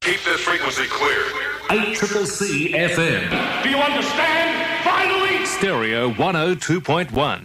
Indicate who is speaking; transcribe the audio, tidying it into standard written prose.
Speaker 1: Keep this frequency clear.
Speaker 2: 8CCC FM.
Speaker 1: Do you understand? Finally!
Speaker 2: Stereo 102.1.